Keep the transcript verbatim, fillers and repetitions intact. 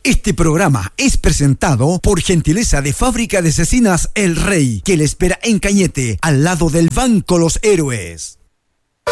Este programa es presentado por gentileza de Fábrica de Cecinas El Rey, que le espera en Cañete, al lado del Banco Los Héroes.